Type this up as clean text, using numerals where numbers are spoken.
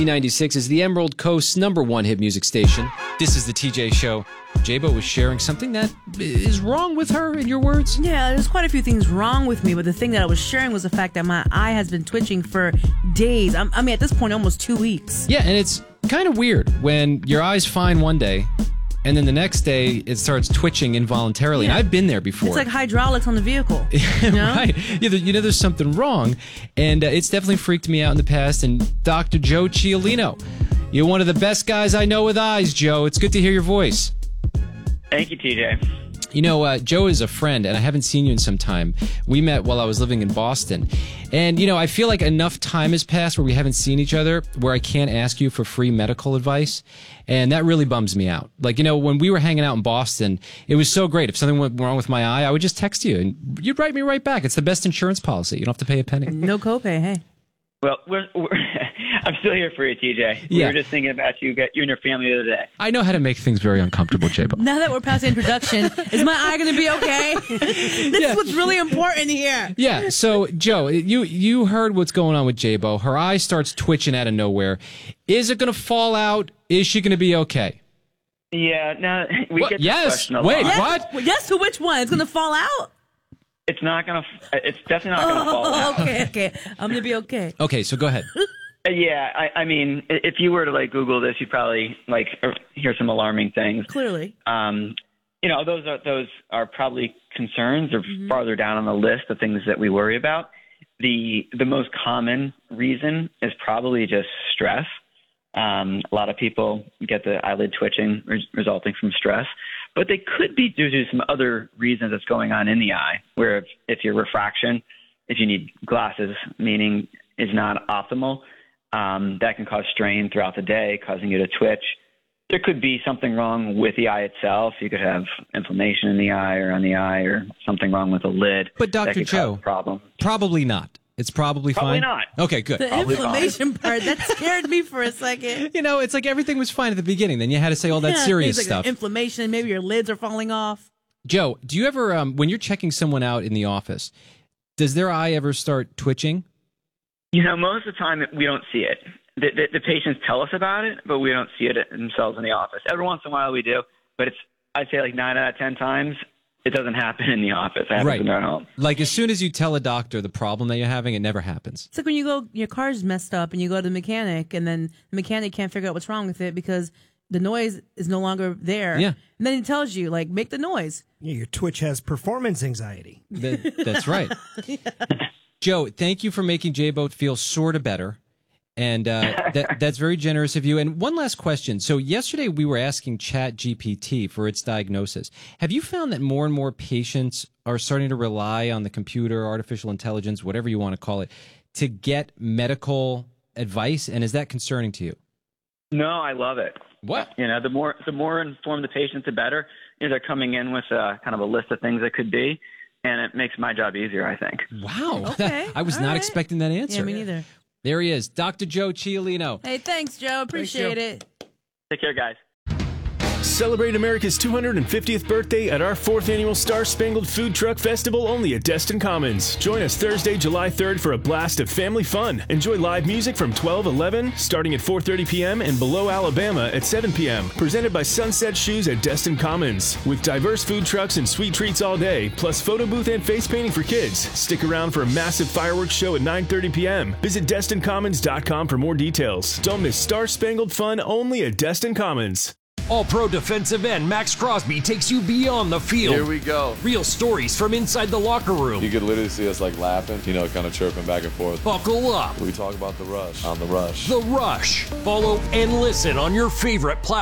Z96 is the Emerald Coast's #1 hit music station. This is the TJ Show. J-Bo was sharing something that is wrong with her, in your words? Yeah, there's quite a few things wrong with me, but the thing that I was sharing was the fact that my eye has been twitching for days. I mean, at this point, almost 2 weeks. Yeah, and it's kind of weird when your eye's fine one day, and then the next day it starts twitching involuntarily. Yeah. And I've been there before. It's like hydraulics on the vehicle. You know? Right. Yeah, there's something wrong, and it's definitely freaked me out in the past. And Dr. Joe Cialino, you're one of the best guys I know with eyes, Joe. It's good to hear your voice. Thank you, TJ. You know, Joe is a friend, and I haven't seen you in some time. We met while I was living in Boston. And, you know, I feel like enough time has passed where we haven't seen each other, where I can't ask you for free medical advice. And that really bums me out. Like, you know, when we were hanging out in Boston, it was so great. If something went wrong with my eye, I would just text you, and you'd write me right back. It's the best insurance policy. You don't have to pay a penny. No copay, hey. Well, I'm still here for you, TJ. We were just thinking about you and your family the other day. I know how to make things very uncomfortable, J-Bo. Now that we're past the introduction, is my eye going to be okay? This is what's really important here. Yeah, so, Joe, you heard what's going on with J-Bo. Her eye starts twitching out of nowhere. Is it going to fall out? Is she going to be okay? Yeah, now we get this question a lot. Wait, Yes, what? yes, to which one? It's going to fall out? It's definitely not going to fall out. Okay. I'm going to be okay. Okay, so go ahead. Yeah, I mean, if you were to Google this, you'd probably hear some alarming things. Clearly. You know, those are probably concerns or farther down on the list of things that we worry about. The most common reason is probably just stress. A lot of people get the eyelid twitching resulting from stress, but they could be due to some other reasons that's going on in the eye, where if your refraction, if you need glasses, meaning is not optimal, that can cause strain throughout the day, causing you to twitch. There could be something wrong with the eye itself. You could have inflammation in the eye or on the eye, or something wrong with the lid. But Dr. Joe, probably not. It's probably fine? Probably not. Okay, good. The Probably inflammation part, that scared me for a second. You know, it's like everything was fine at the beginning. Then you had to say all that serious things like stuff. Inflammation, maybe your lids are falling off. Joe, do you ever, when you're checking someone out in the office, does their eye ever start twitching? You know, most of the time we don't see it. The patients tell us about it, but we don't see it themselves in the office. Every once in a while we do, but I'd say 9 out of 10 times it doesn't happen in the office. It happens in their home. Like as soon as you tell a doctor the problem that you're having, it never happens. It's like when you go, your car's messed up and you go to the mechanic, and then the mechanic can't figure out what's wrong with it because the noise is no longer there. Yeah. And then he tells you, make the noise. Yeah, your Twitch has performance anxiety. That's right. Joe, thank you for making J-Bo feel sort of better. And that's very generous of you. And one last question. So yesterday we were asking ChatGPT for its diagnosis. Have you found that more and more patients are starting to rely on the computer, artificial intelligence, whatever you want to call it, to get medical advice? And is that concerning to you? No, I love it. What? You know, the more informed the patient, the better. You know, they're coming in with kind of a list of things that could be, and it makes my job easier, I think. Wow. Okay. I was not expecting that answer. Yeah, me neither. There he is, Dr. Joe Cialino. Hey, thanks, Joe. Appreciate it. Take care, guys. Celebrate America's 250th birthday at our 4th annual Star Spangled Food Truck Festival only at Destin Commons. Join us Thursday, July 3rd for a blast of family fun. Enjoy live music from 12:11, starting at 4:30 p.m. and Below Alabama at 7 p.m. Presented by Sunset Shoes at Destin Commons. With diverse food trucks and sweet treats all day, plus photo booth and face painting for kids. Stick around for a massive fireworks show at 9:30 p.m. Visit DestinCommons.com for more details. Don't miss Star Spangled Fun only at Destin Commons. All-Pro defensive end Max Crosby takes you beyond the field. Here we go. Real stories from inside the locker room. You could literally see us laughing, kind of chirping back and forth. Buckle up. We talk about The Rush on The Rush. The Rush. Follow and listen on your favorite platform.